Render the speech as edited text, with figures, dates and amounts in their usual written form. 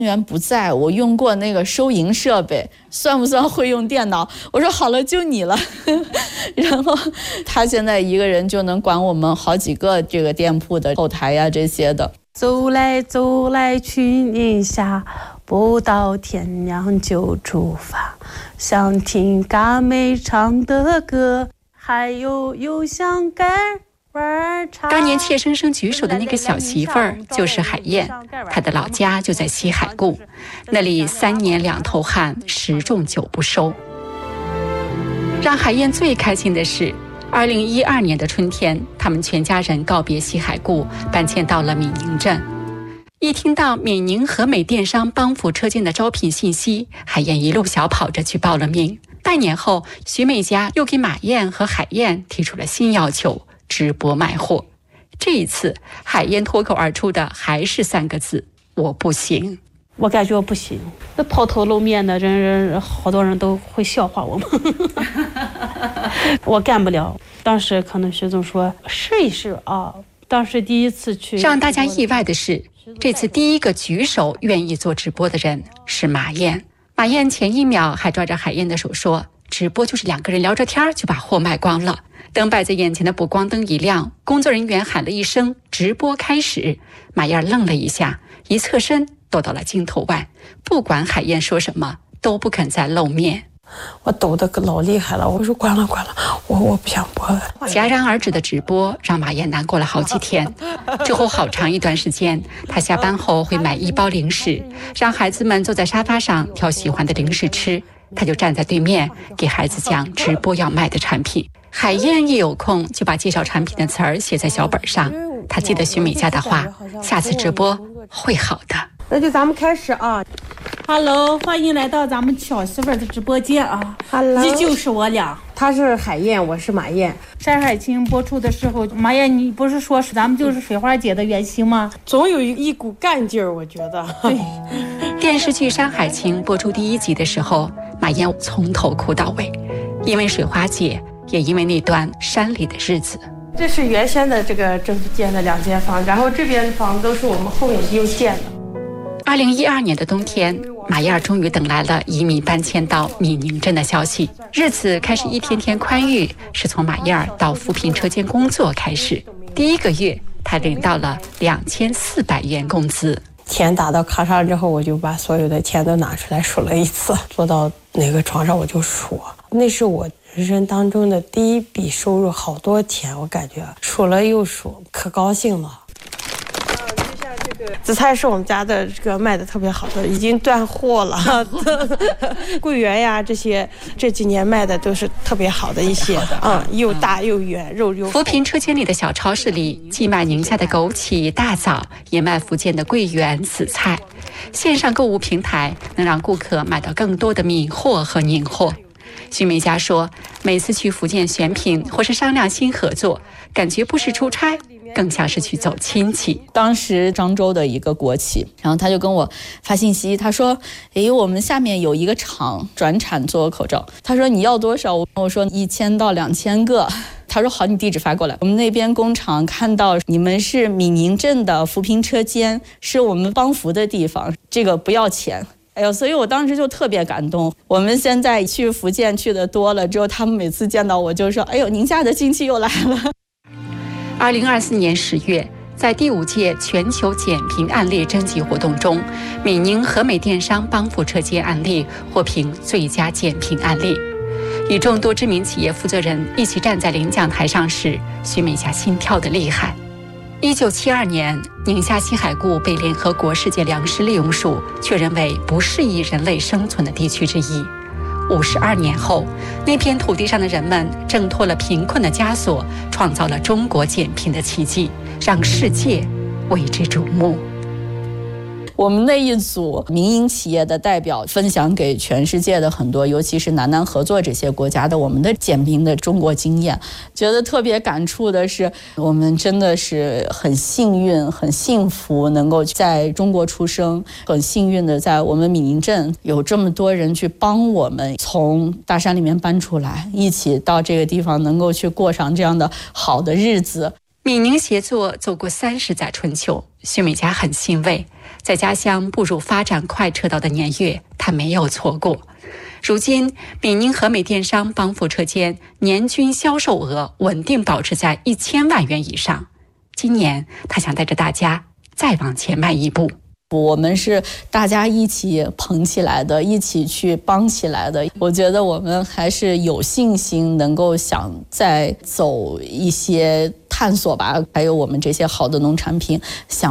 员不在，我用过那个收银设备，算不算会用电脑？我说好了，就你了。然后他现在一个人就能管我们好几个这个店铺的后台呀这些的。 走来走来去宁夏，不到天亮就出发，想听嘎妹唱的歌，还有想干当年怯生生举手的那个小媳妇儿就是海燕，她的老家就在西海固，那里3年2头旱，10种9不收。让海燕最开心的是2012年的春天，他们全家人告别西海固，搬迁到了闽宁镇。一听到闽宁和美电商帮扶车间的招聘信息，海燕一路小跑着去报了名。半年后，徐美家又给马燕和海燕提出了新要求，直播卖货。这一次，海燕脱口而出的还是3个字：我不行。 我感觉我不行，那抛头露面的人，好多人都会笑话我们。我干不了。当时可能徐总说试一试啊。当时第一次去， 让大家意外的是，这次第一个举手愿意做直播的人是马燕。马燕前一秒还抓着海燕的手说，直播就是2个人聊着天就把货卖光了。等摆在眼前的补光灯一亮，工作人员喊了一声直播开始，马燕愣了一下，一侧身躲到了镜头外，不管海燕说什么都不肯再露面。 我抖得老厉害了，我说关了，我不想播了。 戛然而止的直播让马燕难过了好几天。之后好长一段时间，她下班后会买1包零食，让孩子们坐在沙发上挑喜欢的零食吃，她就站在对面给孩子讲直播要卖的产品。海燕一有空就把介绍产品的词儿写在小本上，她记得徐美家的话，下次直播会好的。 那就咱们开始啊。 Hello， 欢迎来到咱们巧媳妇的直播间啊。 Hello， 依旧是我俩， 她是海燕，我是马燕。 山海情播出的时候，马燕你不是说咱们就是水花姐的原型吗？ 总有一股干劲儿，我觉得。 对。 电视剧《山海情》播出第1集的时候，马燕从头哭到尾，因为水花姐，也因为那段山里的日子。 这是原先的这个政府建的2间房，然后这边的房都是我们后面又建的。 2012年的冬天，马燕终于等来了移民搬迁到闽宁镇的消息，日子开始一天天宽裕，是从马燕到扶贫车间工作开始。第1个月，她领到了2400元工资。 钱打到卡上之后，我就把所有的钱都拿出来数了一次，坐到那个床上我就数，那是我人生当中的第1笔收入，好多钱，我感觉数了又数，可高兴了。紫菜是我们家的这个卖的特别好的，已经断货了。桂圆呀，这几年卖的都是特别好的一些，又大又圆，肉又。 扶贫车间里的小超市里，既卖宁夏的枸杞、大枣，也卖福建的桂圆、紫菜。线上购物平台能让顾客买到更多的闽货和宁货。徐美家说，每次去福建选品或是商量新合作，感觉不是出差，更像是去走亲戚。 当时漳州的一个国企，然后他就跟我发信息，他说我们下面有一个厂转产做口罩，他说你要多少？我说1000到2000个。他说好，你地址发过来。我们那边工厂看到你们是闽宁镇的扶贫车间，是我们帮扶的地方，这个不要钱。所以我当时就特别感动。我们现在去福建去的多了之后，他们每次见到我就说宁夏的亲戚又来了。 2024年10月，在第5届全球减贫案例征集活动中，闽宁和美电商帮扶车间案例获评最佳减贫案例。与众多知名企业负责人一起站在领奖台上时，徐美家心跳得厉害。1972年，宁夏西海固被联合国世界粮食利用署确认为不适宜人类生存的地区之一。52年后，那片土地上的人们挣脱了贫困的枷锁，创造了中国减贫的奇迹，让世界为之瞩目。 我们那一组民营企业的代表分享给全世界的很多，尤其是南合作这些国家的我们的减贫的中国经验，觉得特别感触的是，我们真的是很幸运、很幸福，能够在中国出生，很幸运的在我们闽宁镇有这么多人去帮我们从大山里面搬出来，一起到这个地方能够去过上这样的好的日子。 闽宁协作走过30载春秋，徐美家很欣慰， 在家乡步入发展快车道的年月，他没有错过。如今，比宁和美电商帮扶车间年均销售额稳定保持在1000万元以上。今年，他想带着大家再往前迈一步。 我们是大家一起捧起来的，一起去帮起来的。我觉得我们还是有信心能够想再走一些探索吧，还有我们这些好的农产品想